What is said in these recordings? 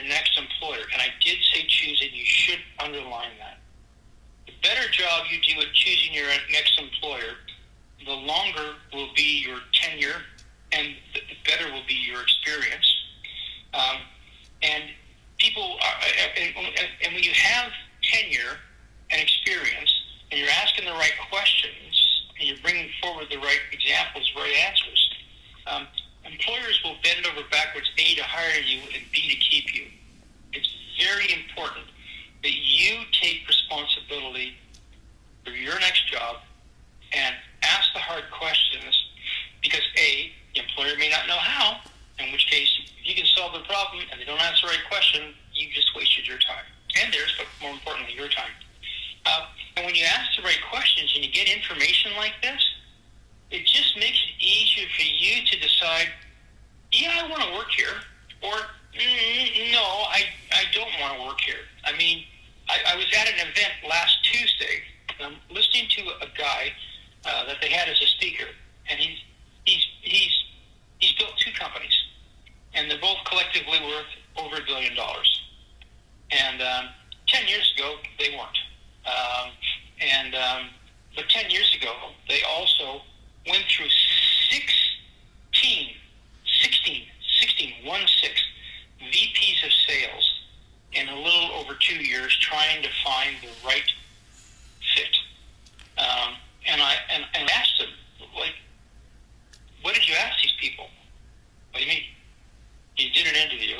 your next employer, and I did say choose it, you should underline that. The better job you do at choosing your next employer, the longer will be your tenure, and the better will be your experience. And people are, and when you have tenure and experience, and you're asking the right questions, and you're bringing forward the right examples, right answers, employers will bend over backwards, A, to hire you, and B, to keep you. It's very important that you take responsibility for your next job and ask the hard questions, because A, the employer may not know how, in which case, if you can solve the problem and they don't answer the right question, you just wasted your time. And theirs, but more importantly, your time. And when you ask the right questions and you get information like this, it just makes it easier for you to decide, yeah, I want to work here, or no, I don't want to work here. I mean, I was at an event last Tuesday, and I'm listening to a guy that they had as a speaker, and he's built two companies, and they're both collectively worth over $1 billion. And 10 years ago, they weren't. But 10 years ago, they also went through 16 VPs of sales in a little over 2 years, trying to find the right fit. And I asked them, like, what did you ask these people? What do you mean? You did an interview.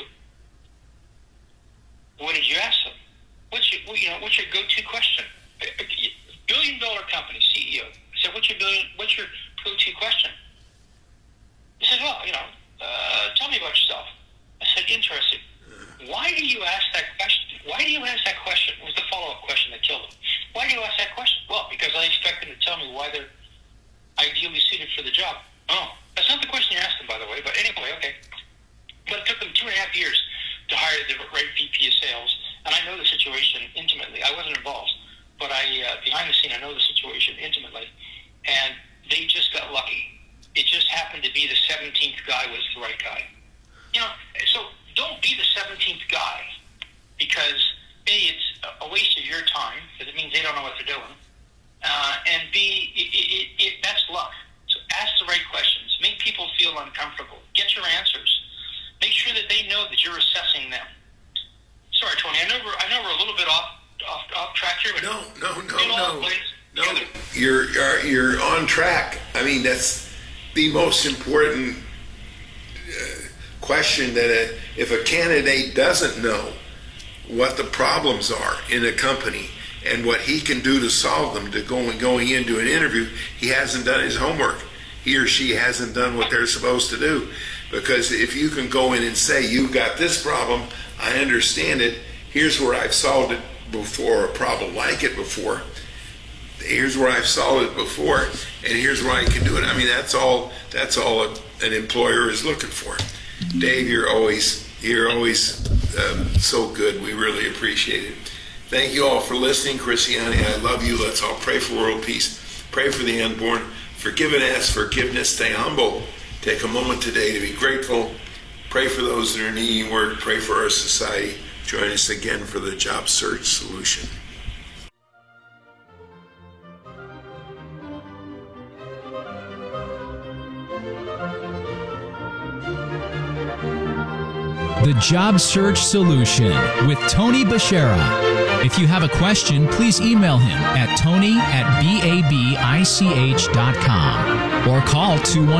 What did you ask them? What's your go-to question? A billion-dollar company CEO. I said, what's your go-to question? He said, well, tell me about yourself. I said, interesting. Why do you ask that question? Why do you ask that question? It was the follow-up question that killed him. Why do you ask that question? Well, because I expect them to tell me why they're ideally suited for the job. Oh, that's not the question you're asking, by the way, but anyway, okay. But it took them 2.5 years to hire the right VP of sales, and I know the situation intimately. I wasn't involved, but behind the scene, I know the situation intimately, and they just got lucky. It just happened to be the 17th guy was the right guy. So don't be the 17th guy, because A, it's a waste of your time, because it means they don't know what they're doing, and B, that's luck. So ask the right questions. Make people feel uncomfortable. Get your answers. Make sure that they know that you're assessing them. Sorry, Tony, I know we're a little bit off track here, but no. You're on track. I mean, that's the most important question, that if a candidate doesn't know what the problems are in a company and what he can do to solve them, going into an interview, he hasn't done his homework. He or she hasn't done what they're supposed to do. Because if you can go in and say, you've got this problem, I understand it, here's where I've solved it before, a problem like it before, here's where I've solved it before, and here's where I can do it. I mean, that's all an employer is looking for. Dave, you're always so good. We really appreciate it. Thank you all for listening. Christiane, I love you. Let's all pray for world peace. Pray for the unborn. Forgive and ask forgiveness. Stay humble. Take a moment today to be grateful. Pray for those that are needing work. Pray for our society. Join us again for the Job Search Solution. The Job Search Solution with Tony Bashara. If you have a question, please email him at tony@babich.com or call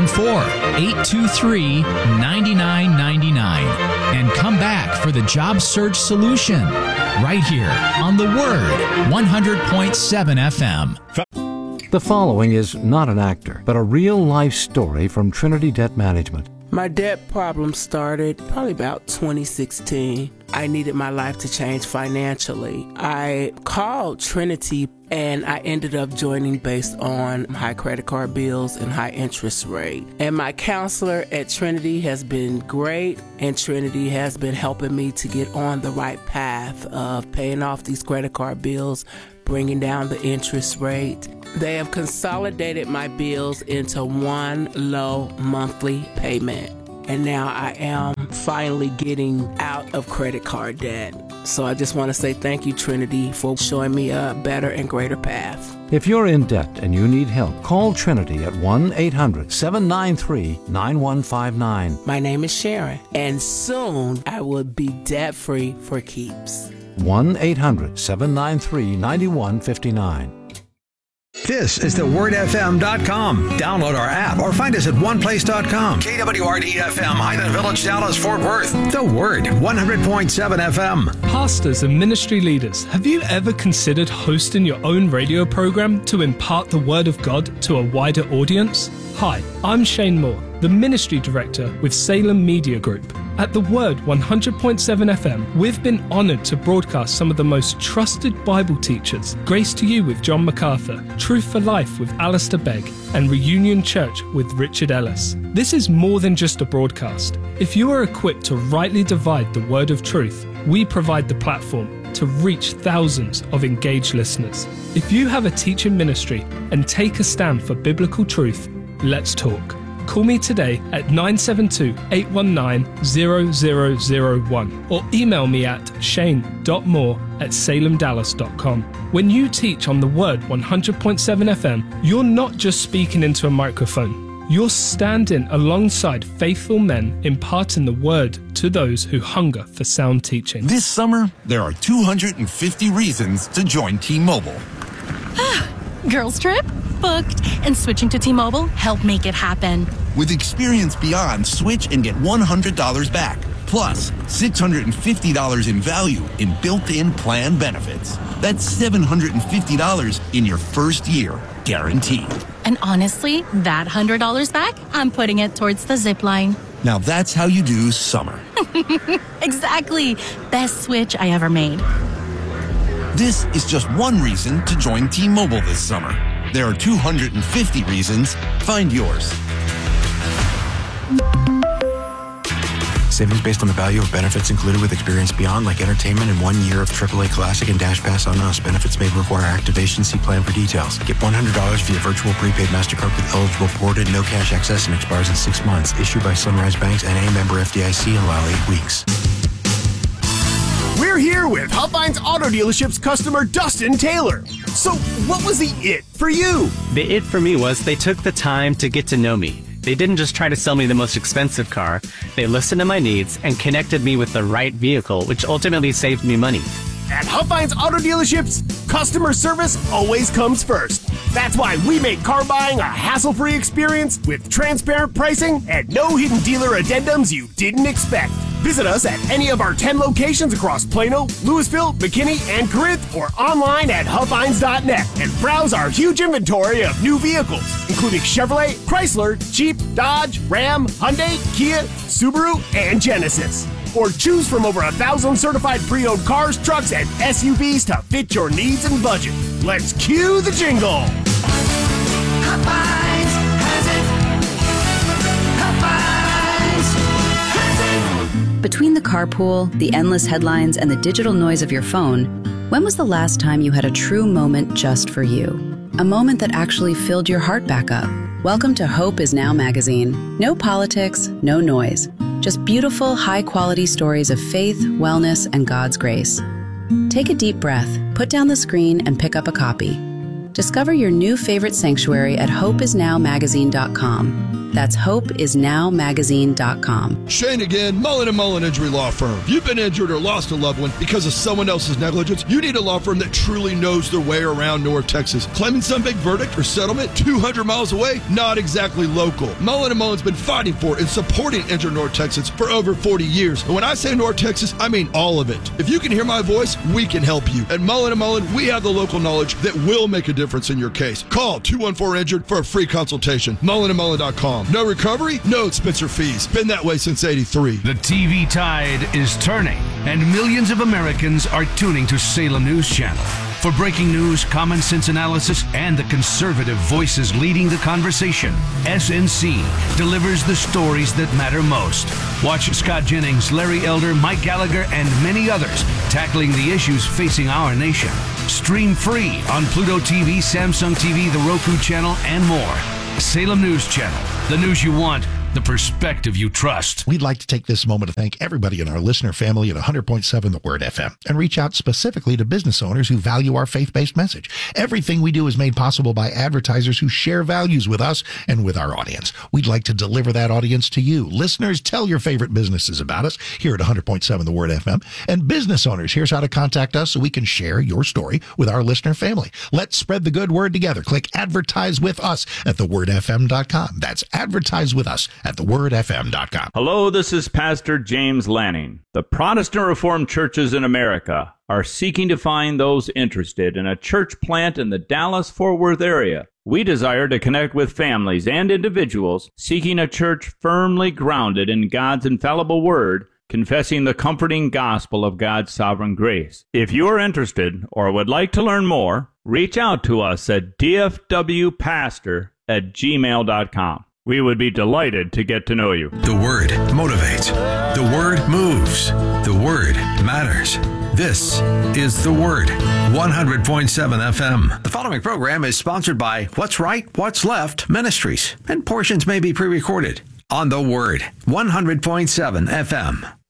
214-823-9999 and come back for the Job Search Solution right here on The Word 100.7 FM. The following is not an actor, but a real-life story from Trinity Debt Management. My debt problem started probably about 2016. I needed my life to change financially. I called Trinity and I ended up joining based on high credit card bills and high interest rate. And my counselor at Trinity has been great, and Trinity has been helping me to get on the right path of paying off these credit card bills, bringing down the interest rate. They have consolidated my bills into one low monthly payment. and now I am finally getting out of credit card debt. So I just want to say thank you, Trinity, for showing me a better and greater path. If you're in debt and you need help, call Trinity at 1-800-793-9159. My name is Sharon, and soon I will be debt-free for keeps. 1-800-793-9159. This is thewordfm.com. Download our app or find us at oneplace.com. KWRD-FM, Highland Village, Dallas, Fort Worth. The Word, 100.7 FM. Pastors and ministry leaders, have you ever considered hosting your own radio program to impart the Word of God to a wider audience? Hi, I'm Shane Moore, the Ministry Director with Salem Media Group. At The Word 100.7 FM, we've been honored to broadcast some of the most trusted Bible teachers. Grace to You with John MacArthur, Truth for Life with Alistair Begg, and Reunion Church with Richard Ellis. This is more than just a broadcast. If you are equipped to rightly divide the word of truth, we provide the platform to reach thousands of engaged listeners. If you have a teaching ministry and take a stand for biblical truth, let's talk. Call me today at 972-819-0001 or email me at shane.moore@salemdallas.com. When you teach on the Word 100.7 FM, you're not just speaking into a microphone. You're standing alongside faithful men imparting the Word to those who hunger for sound teaching. This summer, there are 250 reasons to join T-Mobile. Girls trip? Booked. And switching to T-Mobile helped make it happen. With Experience Beyond, switch and get $100 back. Plus, $650 in value in built-in plan benefits. That's $750 in your first year, guaranteed. And honestly, that $100 back, I'm putting it towards the zip line. Now that's how you do summer. Exactly. Best switch I ever made. This is just one reason to join T-Mobile this summer. There are 250 reasons. Find yours. Savings based on the value of benefits included with Experience Beyond, like entertainment and 1 year of AAA Classic and Dash Pass on Us. Benefits may require activation. See plan for details. Get $100 via virtual prepaid MasterCard with eligible ported, no cash access, and expires in 6 months. Issued by Sunrise Banks and a member FDIC and allow 8 weeks. We're here with Huffines Auto Dealership's customer Dustin Taylor. So what was the it for you? The it for me was they took the time to get to know me. They didn't just try to sell me the most expensive car. They listened to my needs and connected me with the right vehicle, which ultimately saved me money. At Huffines Auto Dealerships, customer service always comes first. That's why we make car buying a hassle-free experience with transparent pricing and no hidden dealer addendums you didn't expect. Visit us at any of our 10 locations across Plano, Louisville, McKinney, and Corinth, or online at huffines.net and browse our huge inventory of new vehicles, including Chevrolet, Chrysler, Jeep, Dodge, Ram, Hyundai, Kia, Subaru, and Genesis. Or choose from over 1,000 certified pre-owned cars, trucks, and SUVs to fit your needs and budget. Let's cue the jingle. Huffines has it. Huffines has it. Between the carpool, the endless headlines, and the digital noise of your phone, when was the last time you had a true moment just for you? A moment that actually filled your heart back up. Welcome to Hope Is Now magazine. No politics, no noise. Just beautiful, high-quality stories of faith, wellness, and God's grace. Take a deep breath, put down the screen, and pick up a copy. Discover your new favorite sanctuary at hopeisnowmagazine.com. That's hopeisnowmagazine.com. Shane again, Mullen & Mullen Injury Law Firm. You've been injured or lost a loved one because of someone else's negligence. You need a law firm that truly knows their way around North Texas. Claiming some big verdict or settlement 200 miles away? Not exactly local. Mullen & Mullen's been fighting for and supporting injured North Texans for over 40 years. And when I say North Texas, I mean all of it. If you can hear my voice, we can help you. At Mullen & Mullen, we have the local knowledge that will make a difference in your case. Call 214-INJURED for a free consultation. MullenandMullen.com. No recovery, no expense or fees. Been that way since '83. The TV tide is turning, and millions of Americans are tuning to Salem News Channel. For breaking news, common sense analysis, and the conservative voices leading the conversation, SNC delivers the stories that matter most. Watch Scott Jennings, Larry Elder, Mike Gallagher, and many others tackling the issues facing our nation. Stream free on Pluto TV, Samsung TV, the Roku channel, and more. Salem News Channel. The news you want, the perspective you trust. We'd like to take this moment to thank everybody in our listener family at 100.7 The Word FM and reach out specifically to business owners who value our faith-based message. Everything we do is made possible by advertisers who share values with us and with our audience. We'd like to deliver that audience to you. Listeners, tell your favorite businesses about us here at 100.7 The Word FM. And business owners, here's how to contact us so we can share your story with our listener family. Let's spread the good word together. Click Advertise with Us at thewordfm.com. That's Advertise with Us at thewordfm.com. Hello, this is Pastor James Lanning. The Protestant Reformed churches in America are seeking to find those interested in a church plant in the Dallas-Fort Worth area. We desire to connect with families and individuals seeking a church firmly grounded in God's infallible word, confessing the comforting gospel of God's sovereign grace. If you are interested or would like to learn more, reach out to us at dfwpastor@gmail.com. We would be delighted to get to know you. The Word motivates. The Word moves. The Word matters. This is The Word, 100.7 FM. The following program is sponsored by What's Right, What's Left Ministries, and portions may be pre-recorded on The Word, 100.7 FM.